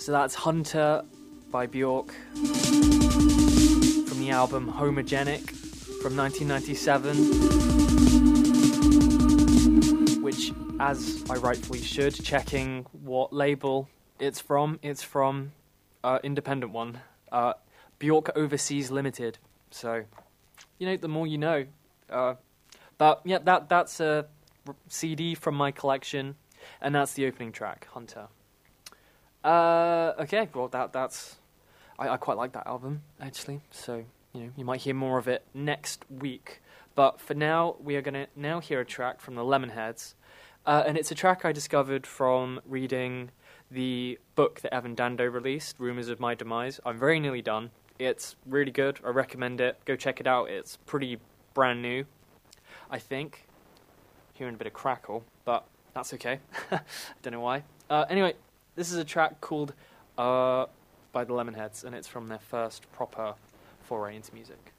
So that's Hunter by Bjork from the album Homogenic from 1997, which, as I rightfully should, checking what label it's from independent one, Bjork Overseas Limited. So, the more you know. But yeah, that's a CD from my collection, and that's the opening track, Hunter. Okay, well that's I quite like that album actually. So you might hear more of it next week. But for now, we are gonna now hear a track from the Lemonheads, and it's a track I discovered from reading the book that Evan Dando released, Rumours of My Demise. I'm very nearly done. It's really good. I recommend it. Go check it out. It's pretty brand new, I think. Hearing a bit of crackle, but that's okay. I don't know why. Anyway, this is a track called by the Lemonheads, and it's from their first proper foray into music.